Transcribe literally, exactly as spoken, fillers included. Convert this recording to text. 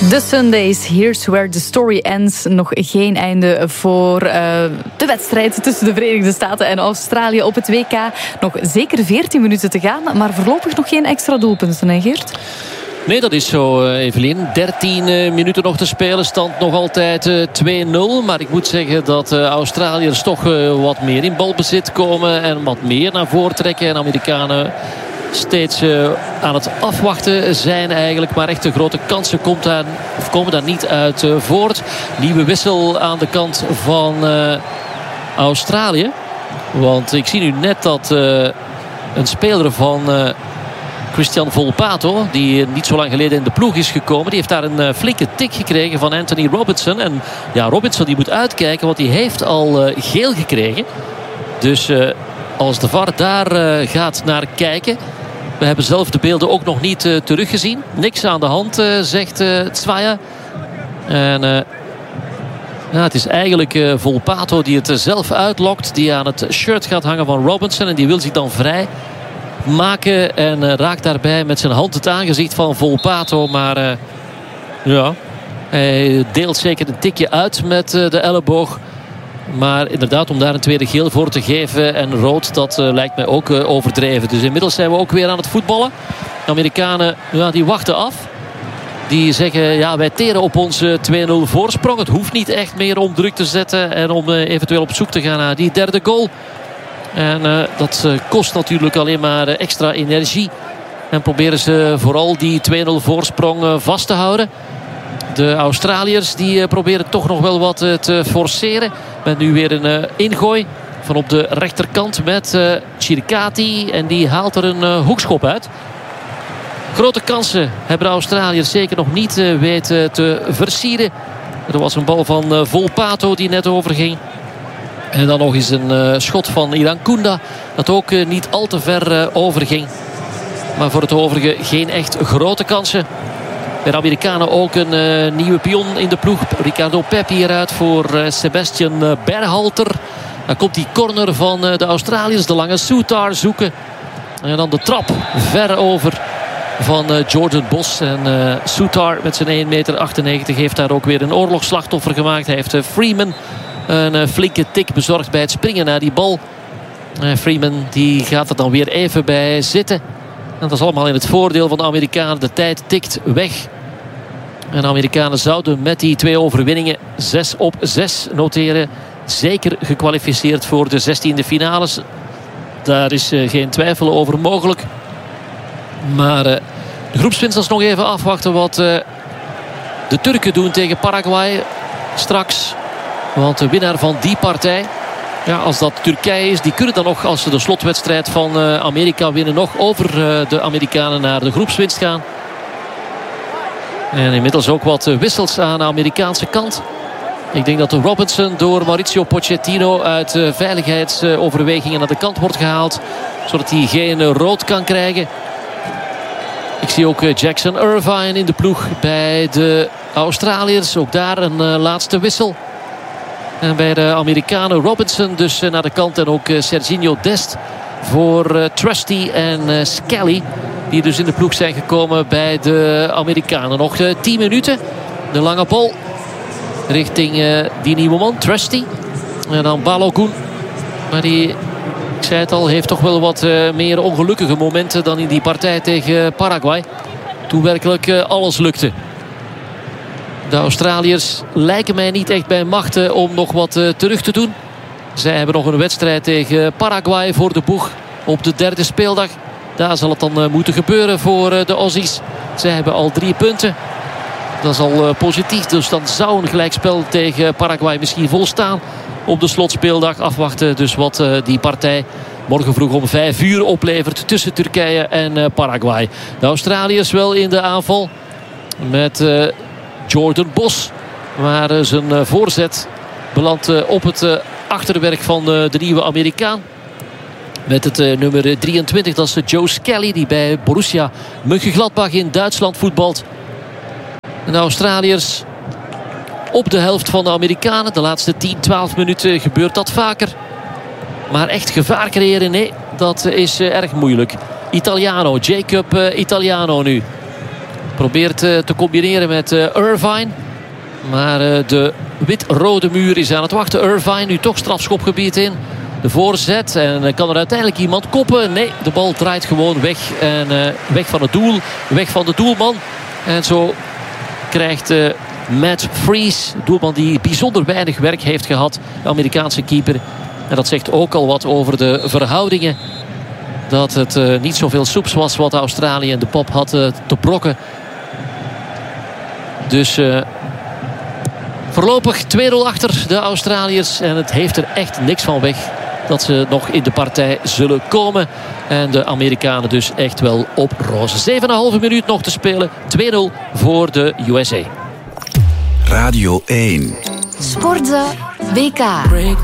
The Sundays, here's where the story ends. Nog geen einde voor uh, de wedstrijd tussen de Verenigde Staten en Australië op het W K. Nog zeker veertien minuten te gaan, maar voorlopig nog geen extra doelpunten, hè Geert? Nee, dat is zo, Evelien. dertien uh, minuten nog te spelen. Stand nog altijd uh, twee nul. Maar ik moet zeggen dat uh, Australiërs toch uh, wat meer in balbezit komen. En wat meer naar voren trekken. En Amerikanen steeds uh, aan het afwachten zijn eigenlijk. Maar echt de grote kansen komt daar, of komen daar niet uit uh, voort. Nieuwe wissel aan de kant van uh, Australië. Want ik zie nu net dat uh, een speler van Uh, Christian Volpato, die niet zo lang geleden in de ploeg is gekomen, die heeft daar een uh, flinke tik gekregen van Anthony Robinson. En ja, Robinson die moet uitkijken, want die heeft al uh, geel gekregen. Dus uh, als de V A R daar uh, gaat naar kijken. We hebben zelf de beelden ook nog niet uh, teruggezien. Niks aan de hand, uh, zegt uh, Zwaaien. En uh, ja, het is eigenlijk uh, Volpato die het uh, zelf uitlokt. Die aan het shirt gaat hangen van Robinson. En die wil zich dan vrij maken en uh, raakt daarbij met zijn hand het aangezicht van Volpato. Maar uh, ja, hij deelt zeker een tikje uit met uh, de elleboog. Maar inderdaad, om daar een tweede geel voor te geven en rood, dat uh, lijkt mij ook uh, overdreven. Dus inmiddels zijn we ook weer aan het voetballen. De Amerikanen, ja, die wachten af. Die zeggen, ja, wij teren op onze twee nul voorsprong. Het hoeft niet echt meer om druk te zetten en om uh, eventueel op zoek te gaan naar die derde goal. En uh, dat uh, kost natuurlijk alleen maar uh, extra energie. En proberen ze vooral die twee nul voorsprong uh, vast te houden. De Australiërs die uh, proberen toch nog wel wat uh, te forceren. Met nu weer een uh, ingooi van op de rechterkant met uh, Chirikati. En die haalt er een uh, hoekschop uit. Grote kansen hebben de Australiërs zeker nog niet uh, weten te versieren. Er was een bal van uh, Volpato die net overging. En dan nog eens een uh, schot van Iran Kounda. Dat ook uh, niet al te ver uh, overging. Maar voor het overige geen echt grote kansen. Bij de Amerikanen ook een uh, nieuwe pion in de ploeg. Ricardo Pepi eruit voor uh, Sebastian uh, Berhalter. Dan komt die corner van uh, de Australiërs. De lange Soutar zoeken. En dan de trap ver over van uh, Jordan Bos. En uh, Soutar met zijn één komma achtennegentig meter heeft daar ook weer een oorlogsslachtoffer gemaakt. Hij heeft uh, Freeman een uh, flinke tik bezorgd bij het springen naar die bal. Uh, Freeman die gaat er dan weer even bij zitten. En dat is allemaal in het voordeel van de Amerikanen. De tijd tikt weg. En de Amerikanen zouden met die twee overwinningen zes op zes noteren. Zeker gekwalificeerd voor de zestiende finales. Daar is uh, geen twijfel over mogelijk. Maar uh, de groepswinsters nog even afwachten wat uh, de Turken doen tegen Paraguay straks. Want de winnaar van die partij, ja, als dat Turkije is, die kunnen dan nog, als ze de slotwedstrijd van uh, Amerika winnen, nog over uh, de Amerikanen naar de groepswinst gaan. En inmiddels ook wat uh, wissels aan de Amerikaanse kant. Ik denk dat de Robinson door Mauricio Pochettino uit uh, veiligheidsoverwegingen aan de kant wordt gehaald. Zodat hij geen uh, rood kan krijgen. Ik zie ook uh, Jackson Irvine in de ploeg bij de Australiërs. Ook daar een uh, laatste wissel. En bij de Amerikanen Robinson dus naar de kant. En ook Serginho Dest voor uh, Trusty en uh, Skelly. Die dus in de ploeg zijn gekomen bij de Amerikanen. Nog uh, tien minuten. De lange bal richting uh, die nieuwe man, Trusty. En dan Balogun. Maar die, ik zei het al, heeft toch wel wat uh, meer ongelukkige momenten dan in die partij tegen Paraguay. Toen werkelijk uh, alles lukte. De Australiërs lijken mij niet echt bij machten om nog wat uh, terug te doen. Zij hebben nog een wedstrijd tegen Paraguay voor de boeg op de derde speeldag. Daar zal het dan uh, moeten gebeuren voor uh, de Aussies. Zij hebben al drie punten. Dat is al uh, positief. Dus dan zou een gelijkspel tegen Paraguay misschien volstaan op de slotspeeldag. Afwachten dus wat uh, die partij morgen vroeg om vijf uur oplevert tussen Turkije en uh, Paraguay. De Australiërs wel in de aanval met Uh, Jordan Bos. Maar uh, zijn uh, voorzet belandt uh, op het uh, achterwerk van uh, de nieuwe Amerikaan. Met het uh, nummer drieëntwintig. Dat is uh, Joe Skelly. Die bij Borussia Mönchengladbach in Duitsland voetbalt. En de Australiërs op de helft van de Amerikanen. De laatste tien, twaalf minuten gebeurt dat vaker. Maar echt gevaar creëren, nee. Dat uh, is uh, erg moeilijk. Italiano, Jacob uh, Italiano nu. Probeert uh, te combineren met uh, Irvine. Maar uh, de wit-rode muur is aan het wachten. Irvine nu toch strafschopgebied in. De voorzet. En uh, kan er uiteindelijk iemand koppen? Nee, de bal draait gewoon weg. En uh, weg van het doel. Weg van de doelman. En zo krijgt uh, Matt Freese, doelman die bijzonder weinig werk heeft gehad. De Amerikaanse keeper. En dat zegt ook al wat over de verhoudingen. Dat het uh, niet zoveel soeps was wat Australië en de pop had uh, te brokken. Dus uh, voorlopig twee nul achter de Australiërs. En het heeft er echt niks van weg dat ze nog in de partij zullen komen. En de Amerikanen dus echt wel op roze. zeven komma vijf minuut nog te spelen. twee nul voor de U S A. Radio één. Sportza W K.